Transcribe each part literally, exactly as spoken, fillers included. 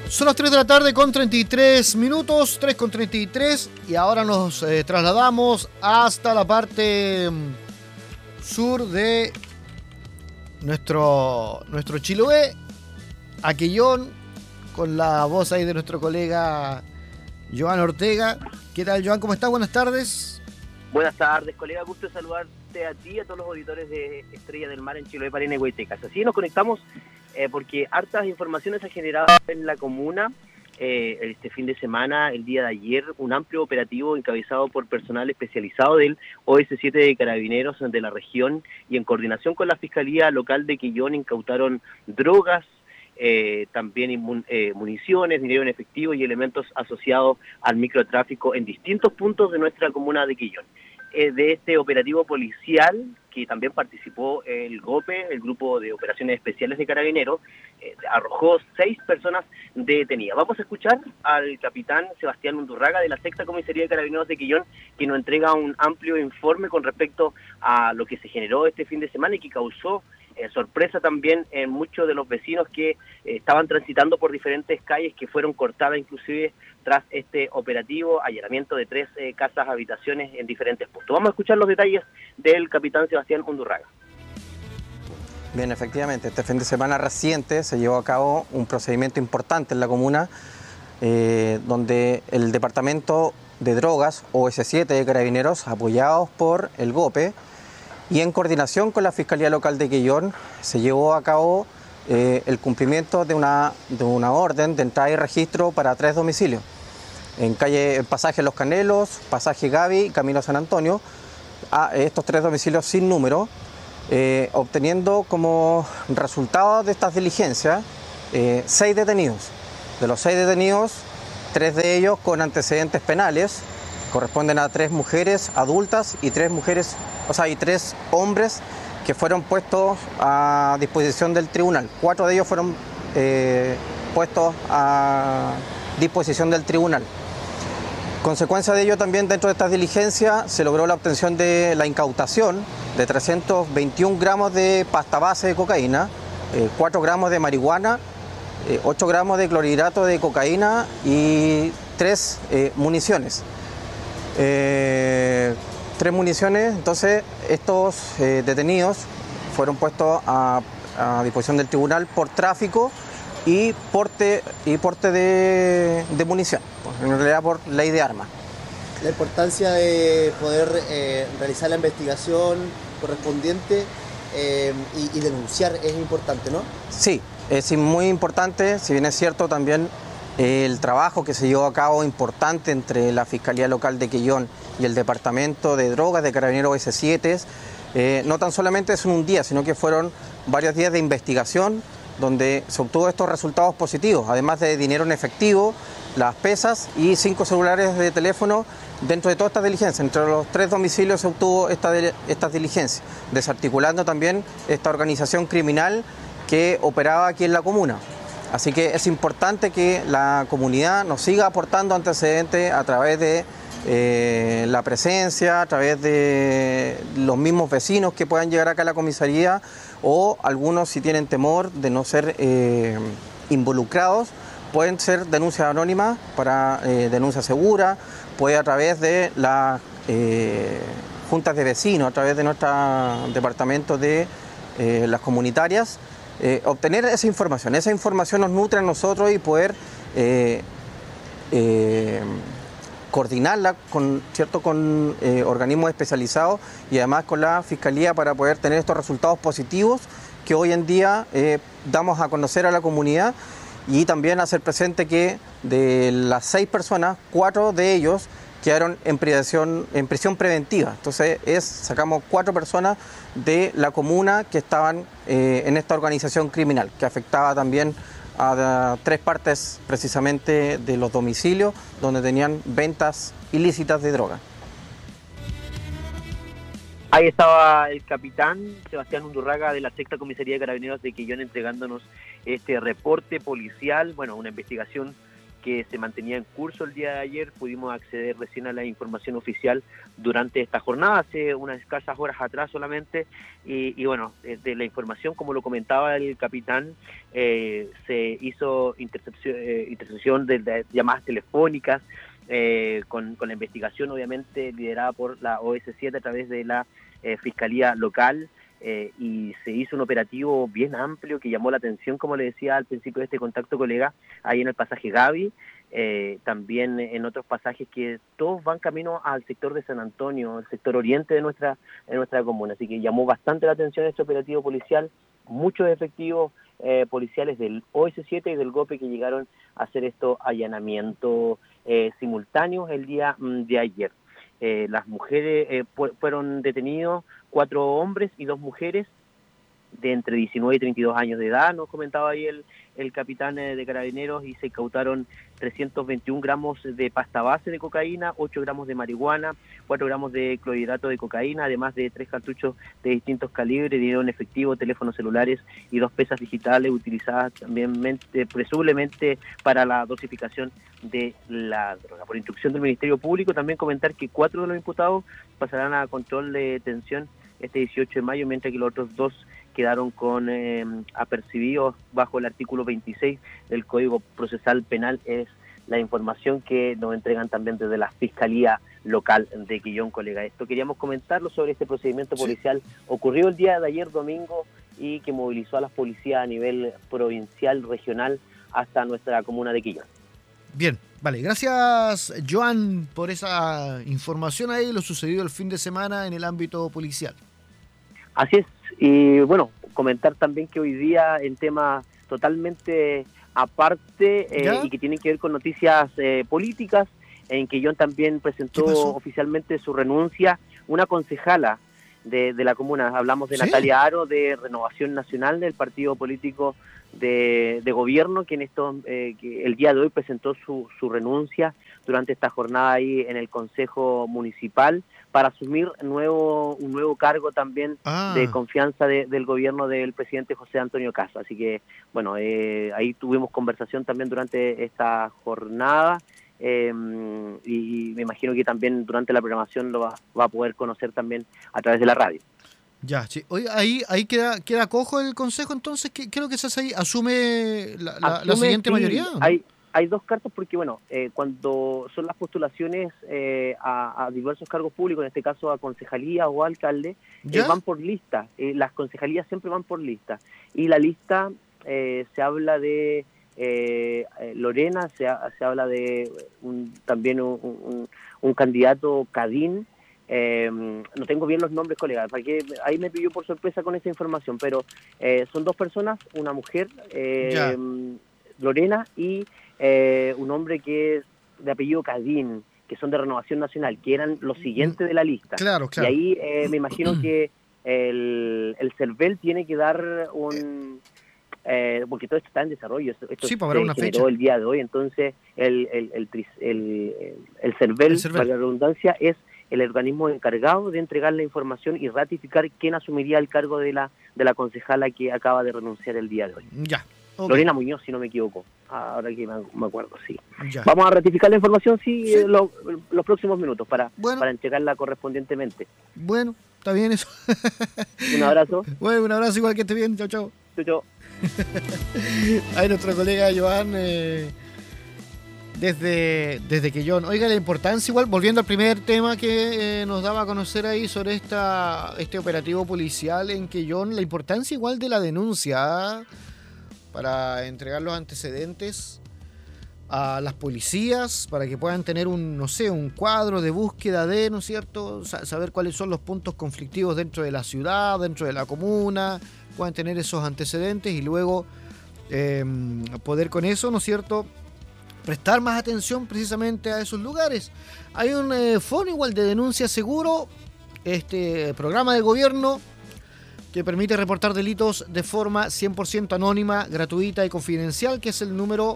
Son las tres de la tarde con treinta y tres minutos, tres con treinta y tres, y ahora nos eh, trasladamos hasta la parte mm, sur de nuestro, nuestro Chiloé, Aquellón, con la voz ahí de nuestro colega Joan Ortega. ¿Qué tal, Joan? ¿Cómo estás? Buenas tardes. Buenas tardes, colega. Gusto de saludarte a ti y a todos los auditores de Estrella del Mar en Chiloé, Parina y Huaytecas. Así nos conectamos eh, porque hartas informaciones se han generado en la comuna. Eh, este fin de semana, el día de ayer, un amplio operativo encabezado por personal especializado del O S siete de Carabineros de la región y en coordinación con la Fiscalía Local de Quillón incautaron drogas, eh, también inmun, eh, municiones, dinero en efectivo y elementos asociados al microtráfico en distintos puntos de nuestra comuna de Quillón. Eh, de este operativo policial, que también participó el GOPE, el Grupo de Operaciones Especiales de Carabineros, eh, arrojó seis personas detenidas. Vamos a escuchar al capitán Sebastián Undurraga de la Sexta Comisaría de Carabineros de Quillón, que nos entrega un amplio informe con respecto a lo que se generó este fin de semana y que causó eh, sorpresa también en muchos de los vecinos que eh, estaban transitando por diferentes calles que fueron cortadas inclusive tras este operativo, allanamiento de tres eh, casas, habitaciones en diferentes puntos. Vamos a escuchar los detalles del capitán Sebastián Undurraga. Bien, efectivamente, este fin de semana reciente se llevó a cabo un procedimiento importante en la comuna, eh, donde el Departamento de Drogas, O S siete de Carabineros, apoyados por el GOPE, y en coordinación con la Fiscalía Local de Quillón, se llevó a cabo eh, el cumplimiento de una, de una orden de entrada y registro para tres domicilios, en calle en Pasaje Los Canelos, Pasaje Gavi y Camino San Antonio, a estos tres domicilios sin número, eh, obteniendo como resultado de estas diligencias eh, seis detenidos. De los seis detenidos, tres de ellos con antecedentes penales, corresponden a tres mujeres adultas y tres mujeres, o sea, y tres hombres que fueron puestos a disposición del tribunal. Cuatro de ellos fueron eh, puestos a disposición del tribunal. Consecuencia de ello, también dentro de estas diligencias se logró la obtención de la incautación de trescientos veintiún gramos de pasta base de cocaína, eh, cuatro gramos de marihuana, eh, ocho gramos de clorhidrato de cocaína y tres eh, municiones. Eh, tres municiones, entonces estos eh, detenidos fueron puestos a, a disposición del tribunal por tráfico y porte, y porte de, de munición, en realidad por ley de armas. La importancia de poder eh, realizar la investigación correspondiente eh, y, y denunciar es importante, ¿no? Sí, es muy importante, si bien es cierto también el trabajo que se llevó a cabo importante entre la Fiscalía Local de Quillón y el Departamento de Drogas de Carabineros O S siete, eh, no tan solamente es en un día, sino que fueron varios días de investigación donde se obtuvo estos resultados positivos, además de dinero en efectivo, las pesas y cinco celulares de teléfono dentro de todas estas diligencias. Entre los tres domicilios se obtuvo esta, estas diligencias, desarticulando también esta organización criminal que operaba aquí en la comuna. Así que es importante que la comunidad nos siga aportando antecedentes a través de eh, la presencia, a través de los mismos vecinos que puedan llegar acá a la comisaría, o algunos, si tienen temor de no ser eh, involucrados, pueden ser denuncias anónimas para eh, denuncia segura, puede a través de las eh, juntas de vecinos, a través de nuestro departamento de eh, las comunitarias, Eh, obtener esa información. Esa información nos nutre a nosotros y poder eh, eh, coordinarla con, ¿cierto? con eh, organismos especializados y además con la Fiscalía para poder tener estos resultados positivos que hoy en día eh, damos a conocer a la comunidad, y también hacer presente que de las seis personas, cuatro de ellos quedaron en prisión, en prisión preventiva. Entonces es, sacamos cuatro personas de la comuna que estaban eh, en esta organización criminal, que afectaba también a, a tres partes precisamente de los domicilios donde tenían ventas ilícitas de droga. Ahí estaba el capitán Sebastián Undurraga de la Sexta Comisaría de Carabineros de Quillón entregándonos este reporte policial, bueno, una investigación que se mantenía en curso el día de ayer. Pudimos acceder recién a la información oficial durante esta jornada, hace unas escasas horas atrás solamente, y, y bueno, de la información, como lo comentaba el capitán, eh, se hizo intercepción, eh, intercepción de, de llamadas telefónicas, eh, con, con la investigación obviamente liderada por la O S siete a través de la eh, Fiscalía Local. Eh, y se hizo un operativo bien amplio que llamó la atención, como le decía al principio de este contacto, colega, ahí en el pasaje Gavi, eh, también en otros pasajes que todos van camino al sector de San Antonio, el sector oriente de nuestra, de nuestra comuna, así que llamó bastante la atención este operativo policial, muchos efectivos eh, policiales del O S siete y del GOPE que llegaron a hacer estos allanamientos eh, simultáneos el día mm, de ayer. Eh, las mujeres eh, fu- fueron detenidos, cuatro hombres y dos mujeres de entre diecinueve y treinta y dos años de edad, nos comentaba ahí el, el capitán eh, de Carabineros, y se incautaron trescientos veintiún gramos de pasta base de cocaína, ocho gramos de marihuana, cuatro gramos de clorhidrato de cocaína, además de tres cartuchos de distintos calibres, dinero en efectivo, teléfonos celulares y dos pesas digitales utilizadas también eh, presumiblemente para la dosificación de la droga. Por instrucción del Ministerio Público, también comentar que cuatro de los imputados pasarán a control de detención este dieciocho de mayo, mientras que los otros dos quedaron con eh, apercibidos bajo el artículo veintiséis del Código Procesal Penal. Es la información que nos entregan también desde la Fiscalía Local de Quillón, colega. Esto queríamos comentarlo sobre este procedimiento policial sí. ocurrido el día de ayer domingo y que movilizó a las policías a nivel provincial, regional, hasta nuestra comuna de Quillón. Bien, vale. Gracias, Joan, por esa información ahí, lo sucedido el fin de semana en el ámbito policial. Así es. Y bueno, comentar también que hoy día en temas totalmente aparte eh, y que tienen que ver con noticias eh, políticas, en que Quillón también presentó oficialmente su renuncia, una concejala de, de la comuna. Hablamos de ¿Sí? Natalia Aro, de Renovación Nacional, del partido político de, de gobierno, que en esto, eh, que el día de hoy presentó su, su renuncia durante esta jornada ahí en el Consejo Municipal, para asumir nuevo, un nuevo cargo también ah. de confianza de, del gobierno del presidente José Antonio Caz. Así que, bueno, eh, ahí tuvimos conversación también durante esta jornada eh, y me imagino que también durante la programación lo va, va a poder conocer también a través de la radio. Ya, sí. Oye, ahí ahí queda queda cojo el consejo, entonces, ¿qué, qué es lo que se hace ahí? ¿Asume la, la, Asume, la siguiente sí, mayoría? ¿No? Hay, hay dos cartas porque, bueno, eh, cuando son las postulaciones eh, a, a diversos cargos públicos, en este caso a concejalía o alcalde, eh, van por lista. Eh, las concejalías siempre van por lista. Y la lista eh, se habla de eh, Lorena, se, se habla de un, también un, un, un candidato Cadín. Eh, no tengo bien los nombres, colega, para que ahí me pilló por sorpresa con esa información, pero eh, son dos personas, una mujer, eh, Lorena, y eh, un hombre que es de apellido Cadín, que son de Renovación Nacional, que eran los siguientes de la lista. Claro, claro. Y ahí eh, me imagino que el, el CERVEL tiene que dar un... Eh, porque todo esto está en desarrollo, esto sí, se para una generó fecha. el día de hoy, entonces el, el, el, el, el, el CERVEL, el CERVEL, para la redundancia, es el organismo encargado de entregar la información y ratificar quién asumiría el cargo de la de la concejala que acaba de renunciar el día de hoy. Ya. Okay. Lorena Muñoz, si no me equivoco. Ahora que me acuerdo, sí. Ya. Vamos a ratificar la información, sí, sí. Eh, lo, los próximos minutos para, bueno. para entregarla correspondientemente. Bueno, está bien eso. Un abrazo. Bueno, un abrazo igual, que esté bien. Chao, chao. Chao, chao. Ahí nuestro colega Joan, eh, desde, desde Quillón. Oiga, la importancia, igual, volviendo al primer tema que eh, nos daba a conocer ahí sobre esta este operativo policial en Quillón, la importancia igual de la denuncia, ¿eh? Para entregar los antecedentes a las policías, para que puedan tener un, no sé, un cuadro de búsqueda de, ¿no es cierto?, saber cuáles son los puntos conflictivos dentro de la ciudad, dentro de la comuna, puedan tener esos antecedentes y luego eh, poder con eso, ¿no es cierto?, prestar más atención precisamente a esos lugares. Hay un eh, fondo igual de denuncia seguro, este programa del gobierno que permite reportar delitos de forma cien por ciento anónima, gratuita y confidencial, que es el número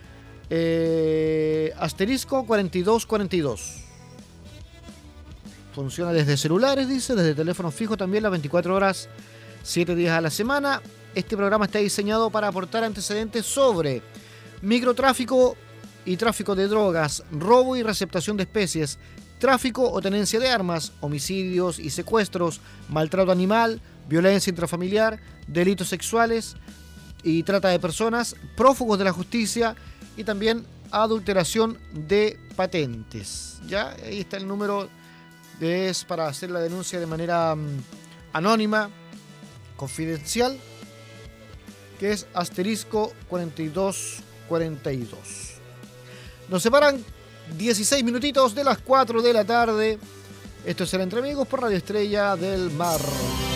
eh, asterisco cuarenta y dos cuarenta y dos. Funciona desde celulares, dice, desde teléfono fijo también, las veinticuatro horas, siete días a la semana. Este programa está diseñado para aportar antecedentes sobre microtráfico, y tráfico de drogas, robo y receptación de especies, tráfico o tenencia de armas, homicidios y secuestros, maltrato animal, violencia intrafamiliar, delitos sexuales y trata de personas, prófugos de la justicia y también adulteración de patentes. Ya, ahí está el número, es para hacer la denuncia de manera um, anónima, confidencial, que es asterisco cuarenta y dos cuarenta y dos. Nos separan dieciséis minutitos de las cuatro de la tarde. Esto es el Entre Amigos por Radio Estrella del Mar.